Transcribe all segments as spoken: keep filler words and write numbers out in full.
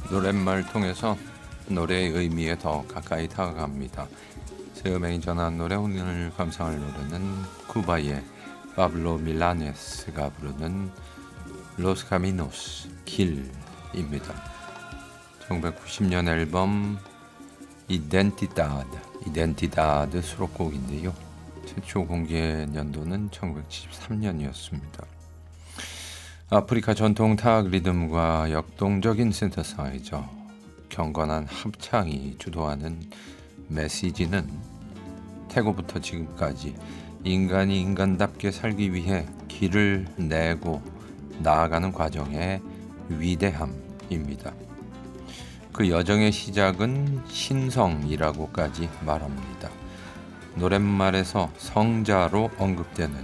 노랫말 통해서 노래의 의미에 더 가까이 다가갑니다. 새 음악이 전한 노래, 오늘 감상할 노래는 쿠바의 파블로 밀라네스가 부르는 로스 카미노스 길입니다. 천구백구십 년 앨범 이덴티다드 이덴티다드 수록곡인데요. 최초 공개 연도는 천구백칠십삼 년이었습니다. 아프리카 전통 타악 리듬과 역동적인 신서사이저, 경건한 합창이 주도하는 메시지는 태고부터 지금까지 인간이 인간답게 살기 위해 길을 내고 나아가는 과정의 위대함입니다. 그 여정의 시작은 신성이라고까지 말합니다. 노랫말에서 성자로 언급되는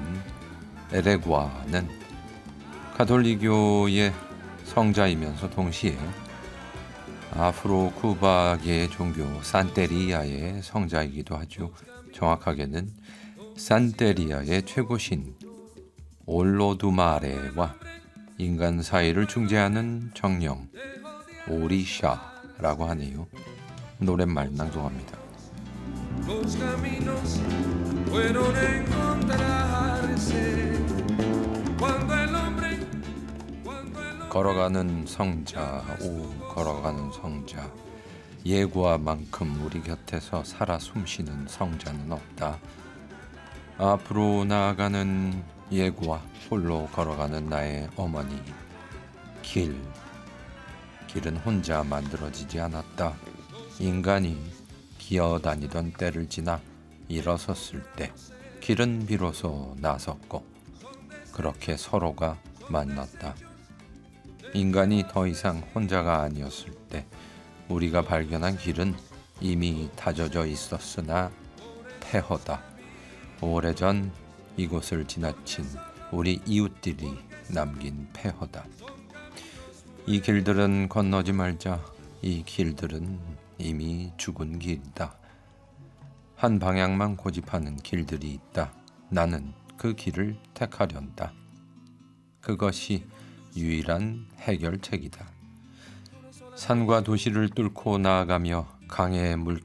에레과는 가톨릭교의 성자이면서 동시에 아프로 쿠바계의 종교 산테리아의 성자이기도 하죠. 정확하게는 산테리아의 최고신 올로두마레와 인간 사이를 중재하는 정령 오리샤라고 하네요. 노랫말 낭송합니다. 걸어가는 성자, 오 걸어가는 성자, 예고와만큼 우리 곁에서 살아 숨쉬는 성자는 없다. 앞으로 나아가는 예고와 홀로 걸어가는 나의 어머니. 길, 길은 혼자 만들어지지 않았다. 인간이 기어다니던 때를 지나 일어섰을 때 길은 비로소 나섰고 그렇게 서로가 만났다. 인간이 더 이상 혼자가 아니었을 때 우리가 발견한 길은 이미 다져져 있었으나 폐허다. 오래전 이곳을 지나친 우리 이웃들이 남긴 폐허다. 이 길들은 건너지 말자. 이 길들은 이미 죽은 길이다. 한 방향만 고집하는 길들이 있다. 나는 그 길을 택하련다. 그것이 유일한 해결책이다. 산과 도시를 뚫고 나아가며 강의 물